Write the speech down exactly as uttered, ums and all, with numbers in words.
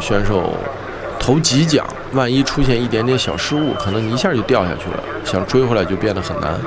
选手头几桨，万一出现一点点小失误，可能一下就掉下去了，想追回来就变得很难。